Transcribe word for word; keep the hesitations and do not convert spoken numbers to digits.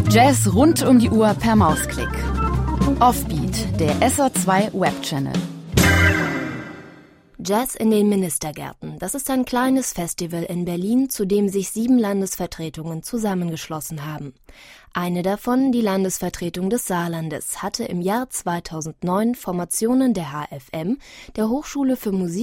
Jazz rund um die Uhr per Mausklick. Offbeat, der S R zwei Webchannel. Jazz in den Ministergärten. Das ist ein kleines Festival in Berlin, zu dem sich sieben Landesvertretungen zusammengeschlossen haben. Eine davon, die Landesvertretung des Saarlandes, hatte im Jahr zweitausendneun Formationen der H F M, der Hochschule für Musik